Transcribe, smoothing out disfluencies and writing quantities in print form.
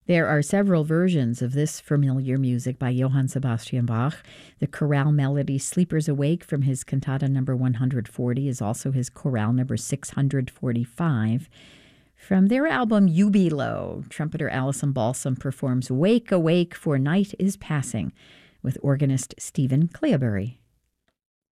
There are several versions of this familiar music by Johann Sebastian Bach. The chorale melody Sleepers Awake from his cantata number 140 is also his chorale number 645. From their album Jubilo, trumpeter Alison Balsam performs Wake, Awake, for Night is Passing with organist Stephen Cleobury.